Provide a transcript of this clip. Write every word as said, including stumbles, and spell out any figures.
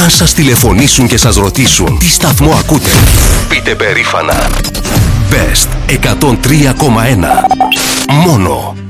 Αν σας τηλεφωνήσουν και σας ρωτήσουν τι σταθμό ακούτε, πείτε περήφανα Best εκατόν τρία κόμμα ένα. Μόνο